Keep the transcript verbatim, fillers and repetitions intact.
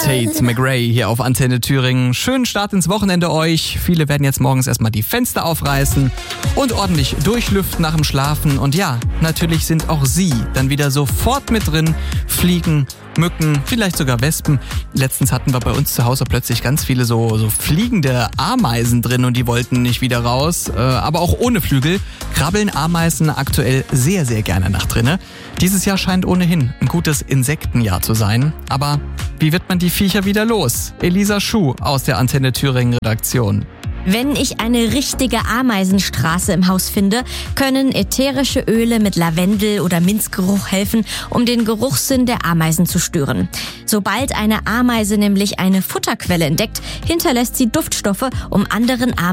Tate McRae hier auf Antenne Thüringen. Schönen Start ins Wochenende euch. Viele werden jetzt morgens erstmal die Fenster aufreißen und ordentlich durchlüften nach dem Schlafen. Und ja, natürlich sind auch sie dann wieder sofort mit drin. Fliegen, Mücken, vielleicht sogar Wespen. Letztens hatten wir bei uns zu Hause plötzlich ganz viele so, so fliegende Ameisen drin und die wollten nicht wieder raus. Äh, aber auch ohne Flügel krabbeln Ameisen aktuell sehr, sehr gerne nach drinne. Dieses Jahr scheint ohnehin ein gutes Insektenjahr zu sein. Aber wie wird man die Viecher wieder los? Elisa Schuh aus der Antenne Thüringen Redaktion. Wenn ich eine richtige Ameisenstraße im Haus finde, können ätherische Öle mit Lavendel- oder Minzgeruch helfen, um den Geruchssinn der Ameisen zu stören. Sobald eine Ameise nämlich eine Futterquelle entdeckt, hinterlässt sie Duftstoffe, um anderen Ameisen